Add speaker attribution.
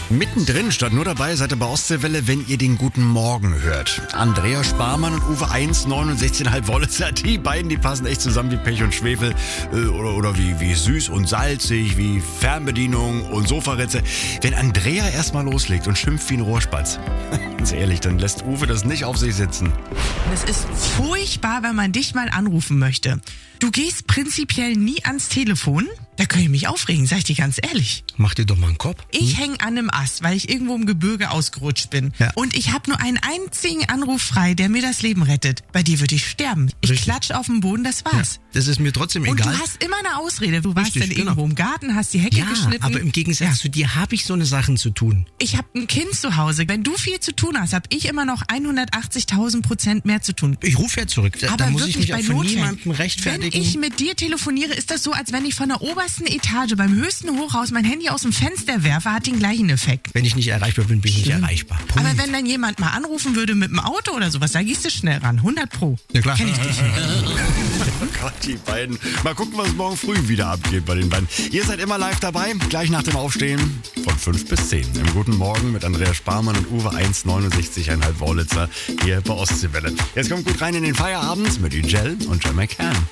Speaker 1: Mittendrin statt nur dabei seid ihr bei Ostseewelle, wenn ihr den Guten Morgen hört. Andrea Sparmann und Uwe 1, 69,5 Wollitzer, die beiden, die passen echt zusammen wie Pech und Schwefel. Oder wie süß und salzig, wie Fernbedienung und Sofaritze. Wenn Andrea erstmal loslegt und schimpft wie ein Rohrspatz, ganz ehrlich, dann lässt Uwe das nicht auf sich sitzen.
Speaker 2: Es ist furchtbar, wenn man dich mal anrufen möchte. Du gehst prinzipiell nie ans Telefon. Da kann ich mich aufregen, sag ich dir ganz ehrlich.
Speaker 3: Mach dir doch mal einen Kopf.
Speaker 2: Ich hänge an einem Ast, weil ich irgendwo im Gebirge ausgerutscht bin.
Speaker 3: Ja.
Speaker 2: Und ich habe nur einen einzigen Anruf frei, der mir das Leben rettet. Bei dir würde ich sterben. Ich
Speaker 3: Richtig.
Speaker 2: klatsche auf den Boden, das war's.
Speaker 3: Das ist mir trotzdem
Speaker 2: Und
Speaker 3: egal.
Speaker 2: du hast immer eine Ausrede. Du warst
Speaker 3: Richtig,
Speaker 2: dann
Speaker 3: genau.
Speaker 2: irgendwo im Garten, hast die Hecke
Speaker 3: Ja,
Speaker 2: geschnitten.
Speaker 3: aber im Gegensatz zu dir habe ich so eine Sachen zu tun.
Speaker 2: Ich habe ein Kind zu Hause. Wenn du viel zu tun hast, habe ich immer noch 180.000% mehr zu tun.
Speaker 3: Ich rufe ja zurück. Da
Speaker 2: Aber
Speaker 3: muss ich
Speaker 2: wirklich
Speaker 3: mich auch
Speaker 2: bei
Speaker 3: von
Speaker 2: Notfällen.
Speaker 3: niemandem rechtfertigen.
Speaker 2: Wenn ich mit dir telefoniere, ist das so, als wenn ich von der obersten Etage beim höchsten Hochhaus mein Handy aus dem Fenster werfe, hat den gleichen Effekt.
Speaker 3: Wenn ich nicht erreichbar bin, bin ich nicht erreichbar. Punkt.
Speaker 2: Aber wenn dann jemand mal anrufen würde mit dem Auto oder sowas, da gehst du schnell ran. 100 Pro.
Speaker 3: Ja, klar.
Speaker 2: Kenn ich dich.
Speaker 1: Oh Gott, die beiden. Mal gucken, was morgen früh wieder abgeht bei den beiden. Ihr seid immer live dabei, gleich nach dem Aufstehen von 5 bis 10. Im Guten Morgen mit Andrea Sparmann und Uwe 1, 69,5 Wollitzer hier bei Ostseewelle. Jetzt kommt gut rein in den Feierabend mit Ugel und John McCann.